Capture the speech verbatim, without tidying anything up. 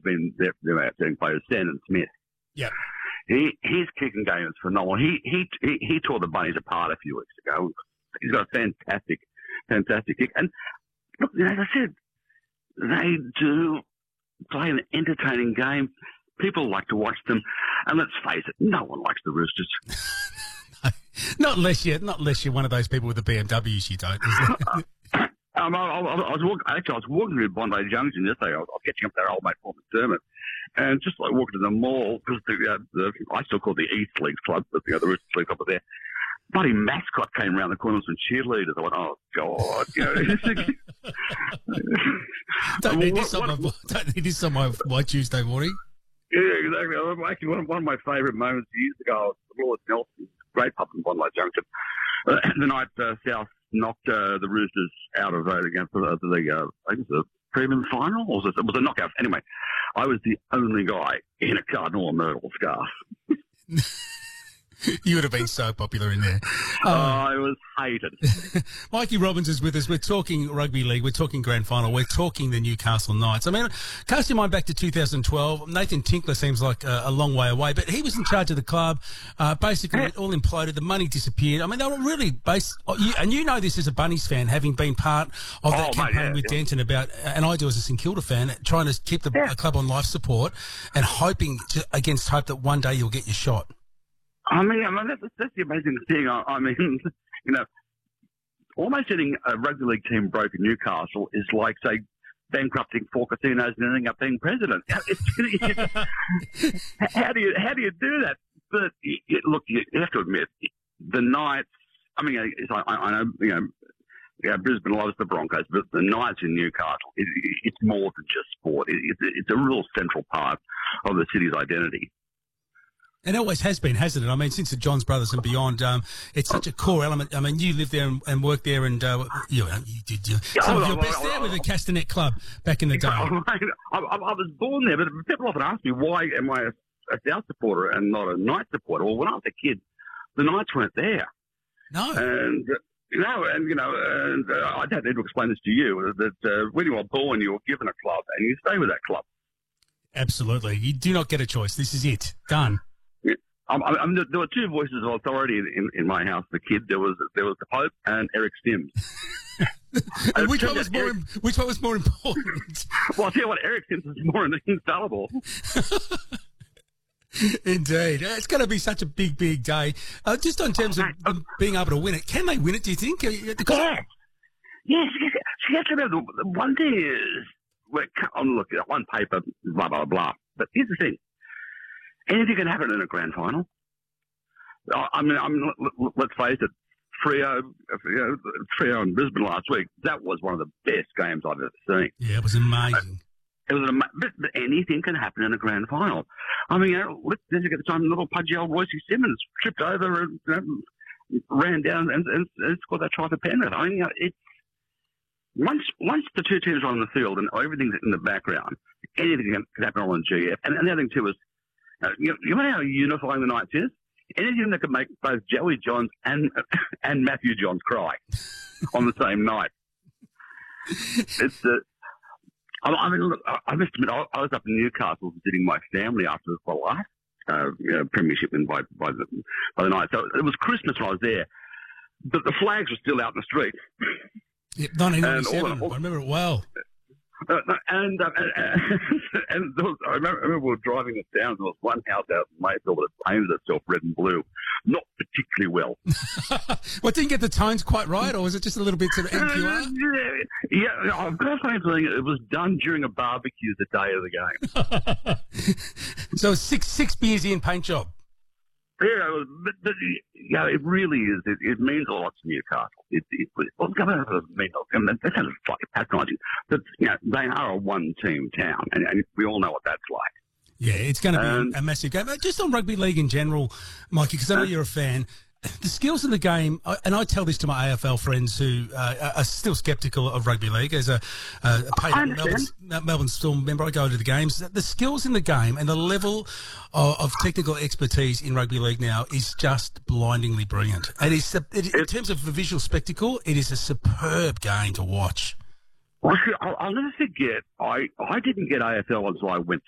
been their, their outstanding player, Sandon Smith. Yeah. He, his kicking game is phenomenal. He, he, he, he tore the Bunnies apart a few weeks ago. He's got a fantastic, fantastic kick. And look, as I said, they do play an entertaining game. People like to watch them. And let's face it, no one likes the Roosters. Not unless you're, not unless you're one of those people with the B M Ws, you don't. um, I, I, I was walking, actually, I was walking through Bondi Junction yesterday. I was, I was catching up with our old mate, Paul McDermott. And just like walking to the mall, because the, uh, the, I still call it the East Leagues Club, but you know, the Roosters League Club was there. Bloody mascot came around the corner with some cheerleaders. I went, oh, God. You know, don't, need what, this on what, my, don't need this on my, my Tuesday morning. Yeah, exactly. Actually, one of, one of my favourite moments years ago, Lord Nelson, great pub in Bondi Junction. Uh, the night uh, South knocked uh, the Roosters out of uh, against the, the uh, I think it was a prelim final, or was it, it was a knockout. Anyway, I was the only guy in a Cardinal or Myrtle scarf. You would have been so popular in there. Oh, I was hated. Mikey Robbins is with us. We're talking rugby league. We're talking grand final. We're talking the Newcastle Knights. I mean, cast your mind back to two thousand twelve. Nathan Tinkler seems like a, a long way away, but he was in charge of the club. Uh, basically, it all imploded. The money disappeared. I mean, they were really based. You, and you know this as a Bunnies fan, having been part of that oh, campaign mate, yeah, with yeah. Denton about, and I do as a St Kilda fan, trying to keep the Yeah. club on life support and hoping to, against hope that one day you'll get your shot. I mean, I mean that's, that's the amazing thing. I, I mean, you know, almost getting a rugby league team broke in Newcastle is like, say, bankrupting four casinos and ending up being president. It's, it's, how do you how do you do that? But it, it, look, you have to admit, the Knights. I mean, it's, I, I know you know, yeah, Brisbane loves the Broncos, but the Knights in Newcastle, it, it's more than just sport. It, it's, it's a real central part of the city's identity. It always has been, hasn't it? I mean, since the Johns Brothers and beyond, um, it's such a core element. I mean, you lived there and, and worked there, and uh, you, you did you, some of your best there with the Castanet Club back in the day. I, I, I was born there, but people often ask me, why am I a, a South supporter and not a Knights supporter? Well, when I was a kid, the Knights weren't there. No. And, you know, and, you know, and uh, I don't need to explain this to you, that uh, when you were born, you were given a club, and you stay with that club. Absolutely. You do not get a choice. This is it. Done. Um, I, I mean, there were two voices of authority in, in my house. The kid, there was there was the Pope and Eric Sims. And which one was more? Eric, which one was more important? Well, I'll tell you what, Eric Sims is more infallible. Indeed, it's going to be such a big, big day. Uh, just on terms of um, being able to win it, can they win it? Do you think? Because yeah, yes. You have to remember the one thing is, we're, oh, look, on paper, blah blah blah. But here's the thing. Anything can happen in a grand final. I mean, I mean let's face it, Freo, Freo in Brisbane last week, that was one of the best games I've ever seen. Yeah, it was amazing. It was an, but, but anything can happen in a grand final. I mean, you know, let's then you get the time little pudgy old Royce Simmons tripped over and you know, ran down and, and, and scored that try for penalty. I mean, you know, it's once once the two teams are on the field and everything's in the background, anything can, can happen on G F. And, and the other thing too is, Uh, you, you know how unifying the Knights is? Anything that could make both Joey Johns and and Matthew Johns cry on the same night. It's uh, I, I mean, look, I, I must admit, I, I was up in Newcastle visiting my family after the last uh, you know, premiership win by, by, the, by the Knights. So it was Christmas when I was there, but the flags were still out in the street. Yep, nineteen ninety-seven, I remember it well. Uh, and, uh, and, and there was, I, remember, I remember we were driving it down. There was one house out in Mayfield that painted itself red and blue, not particularly well. Well, didn't get the tones quite right, or was it just a little bit sort of M Q R? Uh, yeah, yeah, I've got a funny feeling it was done during a barbecue the day of the game. So six six beers in, paint job. Yeah, but, but yeah, it really is. It, it means a lot to Newcastle. It, it, well, it mean, I mean, that sounds slightly patronising, but you know, they are a one-team town, and, and we all know what that's like. Yeah, it's going to be um, a massive game. Just on rugby league in general, Mikey, because I know you're a fan. The skills in the game, and I tell this to my A F L friends who uh, are still sceptical of rugby league. As a, a paid Melbourne, Melbourne Storm member, I go to the games. The skills in the game and the level of, of technical expertise in rugby league now is just blindingly brilliant. It is, it, in terms of the visual spectacle, it is a superb game to watch. Well, I'll, I'll never forget, I, I didn't get A F L until I went